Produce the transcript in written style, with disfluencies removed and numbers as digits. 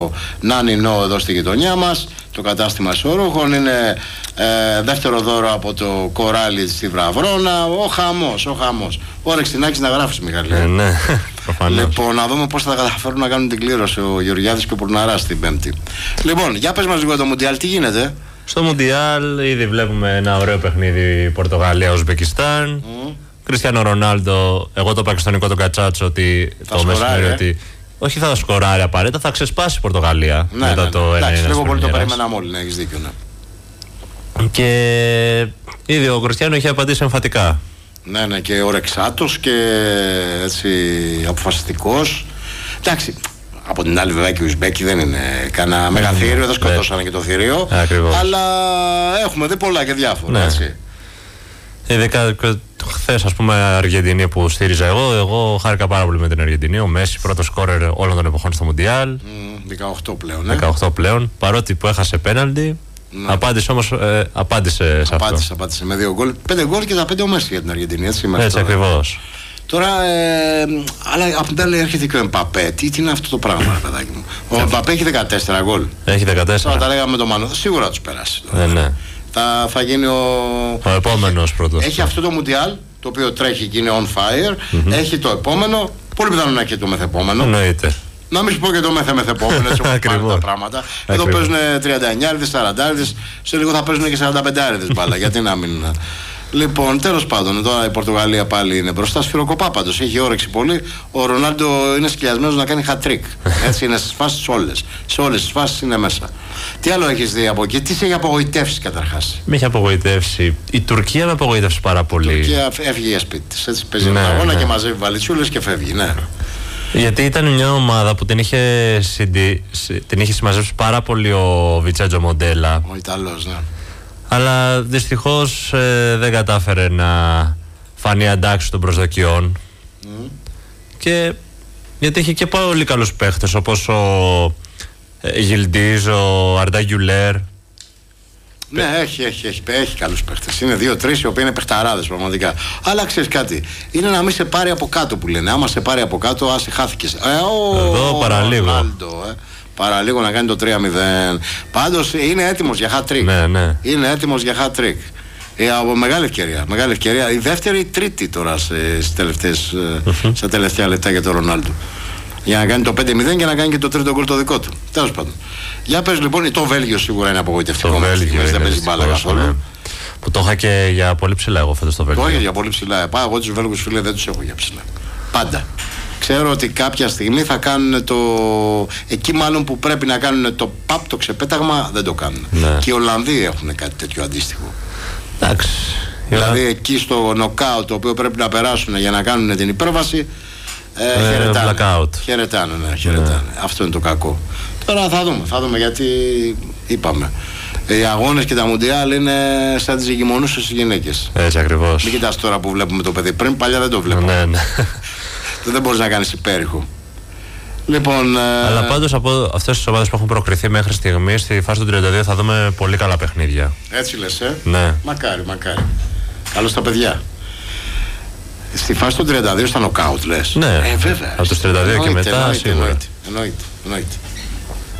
Νάνινο εδώ στη γειτονιά μας, το κατάστημα Ισορρούχων. Είναι δεύτερο δώρο από το κοράλι στη Βραβρώνα. Ο χαμός. Όρεξη να έχεις να γράφεις, Μιχάλη. Ναι, προφανώς. Λοιπόν, να δούμε πώς θα καταφέρουν να κάνουν την κλήρωση ο Γεωργιάδης και ο Πουρναράς την Πέμπτη. Λοιπόν, για πες μας λίγο το Μουντιάλ, τι γίνεται? Στο Μουντιάλ ήδη βλέπουμε ένα ωραίο παιχνίδι Πορτογαλία-Ουσμπεκιστάν. Κριστιάνο Ρονάλντο, εγώ το είπα και στον Νικό τον Κατσάτσο ότι το μεσημέρι ότι όχι θα σκοράρει απαραίτητα, θα ξεσπάσει η Πορτογαλία μετά το 1-1. Εντάξει, λίγο πολύ το περιμέναμε όλοι, να έχεις δίκιο, ναι. Και ήδη ο Κριστιάνο είχε απαντήσει εμφατικά. Ναι, και ορεξάτος και έτσι αποφασιστικός. Εντάξει, από την άλλη βέβαια και οι Ουσμπέκοι δεν είναι κανένα μεγαθύριο, δεν σκοτώσανε και το θηρίο. Ακριβώς. Αλλά έχουμε δει πολλά και διάφορα, ναι. έτσι. Ειδικά χθες, ας πούμε, Αργεντινή που στήριζα εγώ χάρηκα πάρα πολύ με την Αργεντινή. Ο Μέση, πρώτο σκόρερ όλων των εποχών στο Μουντιάλ. 18 πλέον, 18 πλέον. Παρότι που έχασε πέναλτι, ναι. Απάντησε σε αυτό. Απάντησε με 2 γκολ. 5 γκολ και τα 5 ο Μέση για την Αργεντινή, έτσι ακριβώς. Τώρα, αλλά από την άλλη έρχεται και ο Εμπαπέ. Τι είναι αυτό το πράγμα, παιδάκι μου? Ο Εμπαπέ έχει 14 γκολ. Έχει 14. Τώρα τα λέγαμε με τον Μάνο. Σίγουρα τους περάσει. Ναι. Θα γίνει ο επόμενος πρώτος. Έχει αυτό το Μουντιάλ, το οποίο τρέχει και είναι on fire. Έχει το επόμενο. Πολύ πιθανό να έχει το μεθεπόμενο. Εννοείται. Να μην σου πω και το μεθεπόμενο, έτσι όπως πάνε τα πράγματα. Εδώ παίζουν 39, 40, σε λίγο θα παίζουν και 45 μπάλα. Γιατί να μην. Λοιπόν, τέλος πάντων, τώρα η Πορτογαλία πάλι είναι μπροστά. Σφυροκοπά πάντως, έχει όρεξη πολύ. Ο Ρονάλντο είναι σκυλιασμένος να κάνει χατρίκ. Έτσι είναι στις φάσεις όλες. Σε όλες τις φάσεις είναι μέσα. Τι άλλο έχεις δει από εκεί, τι σε έχει απογοητεύσει καταρχάς? Με έχει απογοητεύσει. Η Τουρκία με απογοητεύσει πάρα πολύ. Η Τουρκία έφυγε για σπίτι της. Έτσι παίζει ένα αγώνα και μαζεύει βαλιτσούλες και φεύγει, ναι. Γιατί ήταν μια ομάδα που την είχε συμμαζέψει πάρα πολύ ο Βιτσέντζο Μοντέλα. Ο Ιταλός, ναι. Αλλά δυστυχώς δεν κατάφερε να φανεί αντάξει των προσδοκιών. Και γιατί είχε και πολύ καλούς παίχτες όπως ο Γιλντίζ, ο Αρντά Γκιουλέρ. Ναι, έχει καλούς παίχτες. Είναι 2-3 οι οποίοι είναι παιχταράδες πραγματικά. Αλλά ξέρεις κάτι, είναι να μην σε πάρει από κάτω που λένε. Άμα σε πάρει από κάτω, άσε χάθηκες. Εδώ παραλίγο. Παραλίγο να κάνει το 3-0. Πάντως είναι έτοιμος για hat-trick. Ναι. Είναι έτοιμος για hat-trick. Μεγάλη ευκαιρία. Η δεύτερη ή τρίτη τώρα στα τελευταία λεπτά για τον Ρονάλντο. Για να κάνει το 5-0 και να κάνει και το τρίτο γκολ το δικό του. Τέλος πάντων. Για πες λοιπόν, το Βέλγιο σίγουρα είναι απογοητευτικό. Το Βέλγιο δεν παίζει μπάλα καθόλου. Που το είχα και για πολύ ψηλά εγώ φέτος το Βέλγιο. Το είχα για πολύ ψηλά. Εγώ τους Βέλγους, φίλε, δεν τους έχω για ψηλά. Πάντα. Ξέρω ότι κάποια στιγμή θα κάνουν το. Εκεί μάλλον που πρέπει να κάνουν το παπ, το ξεπέταγμα, δεν το κάνουν. Ναι. Και οι Ολλανδοί έχουν κάτι τέτοιο αντίστοιχο. Εντάξει. Δηλαδή εκεί στο νοκάουτ το οποίο πρέπει να περάσουν για να κάνουν την υπέρβαση. Χαιρετάνε. Αυτό είναι το κακό. Τώρα θα δούμε γιατί είπαμε. Οι αγώνες και τα Μουντιάλ είναι σαν τις εγκυμονούσες στις γυναίκες. Έτσι ακριβώς. Μην κοιτάς τώρα που βλέπουμε το παιδί. Πριν παλιά δεν το βλέπουμε. Ναι. Δεν μπορείς να κάνεις υπέρηχο. Λοιπόν, αλλά πάντως από αυτές τις ομάδες που έχουν προκριθεί μέχρι στιγμή, στη φάση του 32 θα δούμε πολύ καλά παιχνίδια. Έτσι λες, Ναι. Μακάρι. Καλώς τα παιδιά. Στη φάση του 32 στα νοκάουτ λες? Ναι, βέβαια. από τους 32 και μετά σίγουρα. Εννοείται.